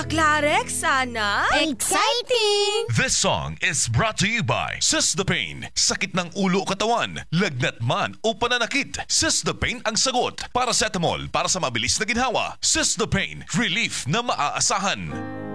Clarek, sana? Exciting! This song is brought to you by Sis-The-Pain. Sakit ng ulo o katawan, lagnat man o pananakit, Sis-The-Pain ang sagot. Paracetamol para sa mabilis na ginhawa. Sis-The-Pain, relief na maaasahan.